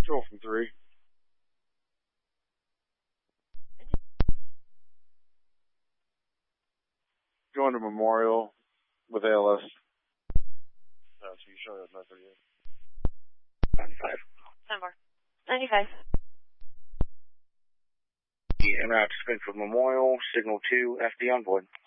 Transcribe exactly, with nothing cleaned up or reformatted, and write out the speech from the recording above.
Control from three. Going to Memorial with A L S. No, so you show that nine thirty-eight. ninety-five. ten four. ninety-five. The en route to Springfield Memorial, signal two, F D on board.